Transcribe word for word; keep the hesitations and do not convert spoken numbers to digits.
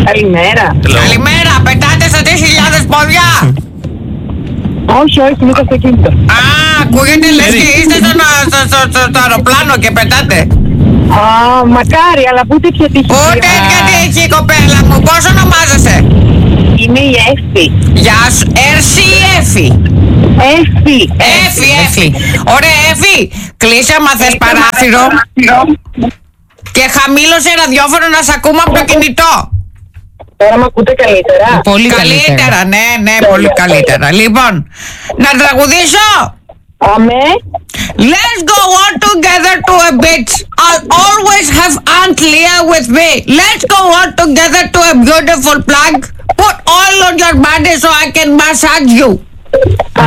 Καλημέρα. Καλημέρα, πετάτε στα τρεις χιλιάδες πόδια. Όχι, όχι, είμαι στο αυτοκίνητο. Α, ακούγεται λες και είστε στο, στο, στο, στο, στο αεροπλάνο και πετάτε. Α, μακάρι, αλλά πού τέτοια τύχη. Πού τέτοια τύχη, κοπέλα μου, πώς ονομάζεσαι? Είμαι η Εύη. Γεια σου, Ερσή ή Έφη? Εύη. Έφη, Έφη. Ωραία, Έφη, κλείσε άμα θες παράθυρο και χαμήλωσε ραδιόφωνο να σ' ακούμε από το κινητό. Τώρα με ακούτε καλύτερα. Πολύ καλύτερα. Καλύτερα, ναι, ναι, πολύ καλύτερα. Λοιπόν, να τραγουδήσω. Αμέ. Let's go on together to a beach. I'll always have Aunt Leah with me. Let's go on together to a beautiful plug. Put oil on your body so I can massage you.